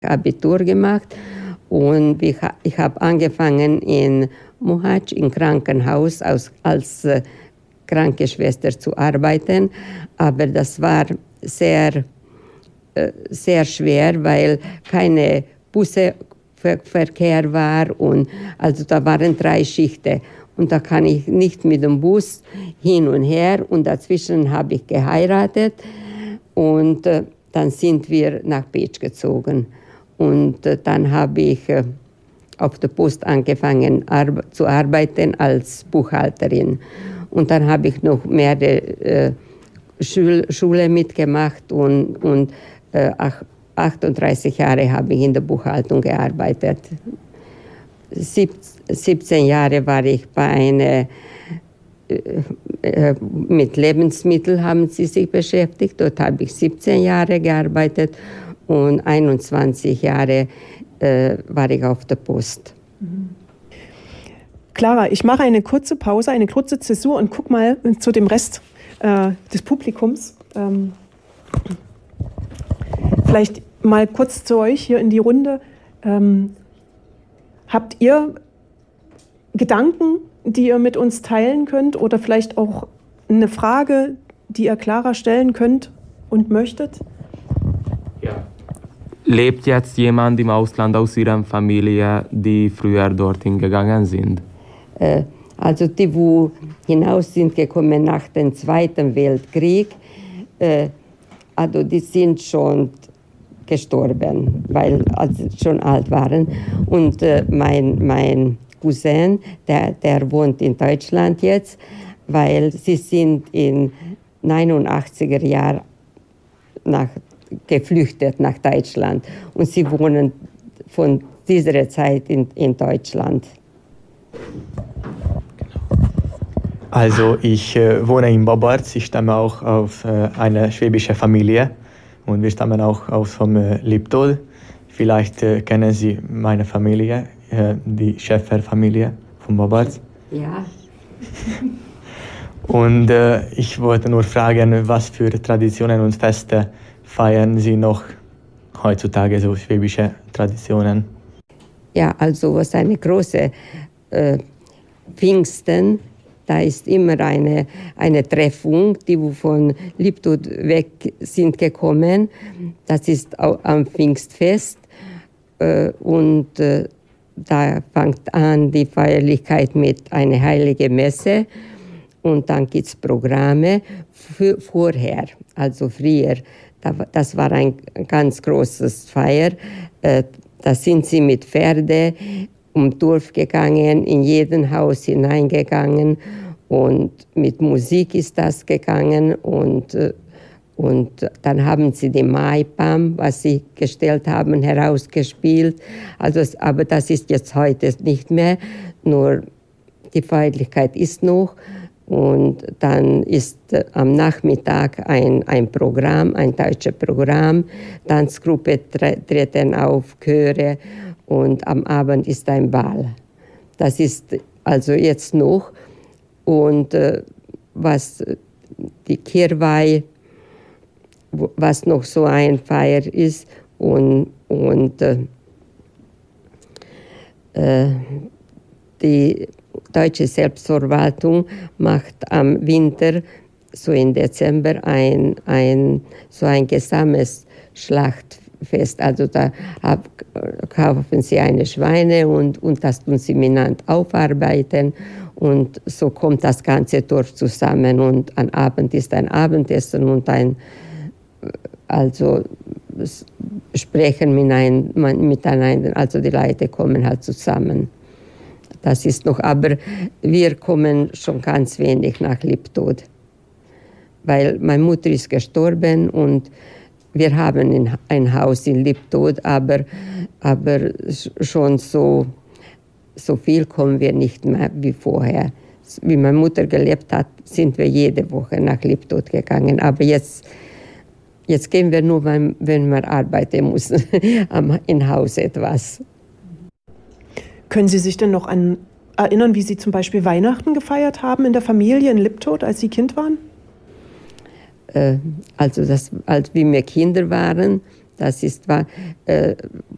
Abitur gemacht und ich habe angefangen in Mohacs im Krankenhaus als Krankenschwester zu arbeiten, aber das war sehr, sehr schwer, weil keine Busverkehr war und also da waren 3 Schichten und da kann ich nicht mit dem Bus hin und her und dazwischen habe ich geheiratet und dann sind wir nach Pécs gezogen und dann habe ich auf der Post angefangen zu arbeiten als Buchhalterin. Und dann habe ich noch mehrere Schule mitgemacht und 38 Jahre habe ich in der Buchhaltung gearbeitet. 17 Jahre war ich bei einer, mit Lebensmitteln haben sie sich beschäftigt. Dort habe ich 17 Jahre gearbeitet und 21 Jahre war ich auf der Post. Clara, ich mache eine kurze Pause, eine kurze Zäsur und guck mal zu dem Rest des Publikums. Vielleicht mal kurz zu euch hier in die Runde. Habt ihr Gedanken, die ihr mit uns teilen könnt oder vielleicht auch eine Frage, die ihr Clara stellen könnt und möchtet? Ja. Lebt jetzt jemand im Ausland aus Ihrer Familie, die früher dorthin gegangen sind? Also die, die hinaus sind gekommen nach dem Zweiten Weltkrieg, also die sind schon gestorben, weil sie schon alt waren. Und mein Cousin, der wohnt in Deutschland jetzt, weil sie sind in 89er Jahren geflüchtet nach Deutschland. Und sie wohnen von dieser Zeit in Deutschland. Also ich wohne in Bobarz, ich stamme auch aus einer schwäbischen Familie und wir stammen auch aus vom Liptod. Vielleicht kennen Sie meine Familie, die Schäfer-Familie von Bobarz. Ja. Und ich wollte nur fragen, was für Traditionen und Feste feiern Sie noch heutzutage, so schwäbische Traditionen? Ja, also was eine große Pfingsten, da ist immer eine Treffung, die von Liptod weg sind gekommen. Das ist auch am Pfingstfest und da fängt an die Feierlichkeit mit einer heiligen Messe und dann gibt es Programme vorher, also früher. Das war ein ganz großes Feier. Da sind sie mit Pferde Dorf gegangen, in jeden Haus hineingegangen und mit Musik ist das gegangen und dann haben sie die Maipam, was sie gestellt haben, herausgespielt. Also, aber das ist jetzt heute nicht mehr, nur die Feierlichkeit ist noch. Und dann ist am Nachmittag ein Programm, ein deutsches Programm, Tanzgruppe treten auf, Chöre und am Abend ist ein Ball. Das ist also jetzt noch. Und was die Kirwei, was noch so ein Feier ist und die deutsche Selbstverwaltung macht am Winter, so im Dezember, so ein gesamtes Schlachtfest. Also da kaufen sie eine Schweine und das tun sie miteinander aufarbeiten. Und so kommt das ganze Dorf zusammen und am Abend ist ein Abendessen und also sprechen miteinander, also die Leute kommen halt zusammen. Das ist noch, aber wir kommen schon ganz wenig nach Liptod, weil meine Mutter ist gestorben und wir haben ein Haus in Liptod, aber schon so viel kommen wir nicht mehr wie vorher. Wie meine Mutter gelebt hat, sind wir jede Woche nach Liptod gegangen, aber jetzt gehen wir nur, wenn wir arbeiten müssen, im Haus etwas. Können Sie sich denn noch erinnern, wie Sie zum Beispiel Weihnachten gefeiert haben in der Familie in Liptod, als Sie Kind waren? Also als wir Kinder waren, das ist